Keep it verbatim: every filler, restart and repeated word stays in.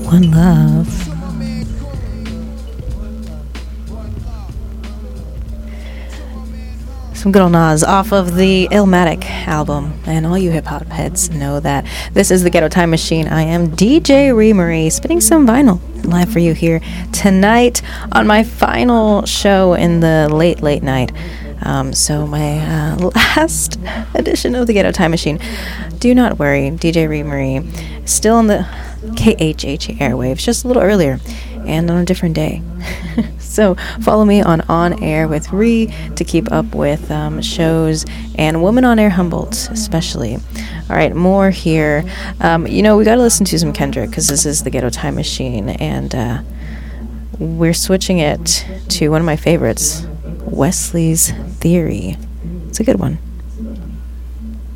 One Love. Some good old Nas off of the Illmatic album. And all you hip-hop heads know that this is the Ghetto Time Machine. I am D J Remery, spinning some vinyl live for you here tonight on my final show in the late, late night. Um, so my uh, last edition of the Ghetto Time Machine. Do not worry, D J Remery still on the K H H airwaves, just a little earlier and on a different day. So follow me on On Air with Ree to keep up with um, shows and Woman on Air Humboldt especially. All right, more here. Um, you know, we got to listen to some Kendrick because this is the Ghetto Time Machine, and uh, we're switching it to one of my favorites, Wesley's Theory. It's a good one.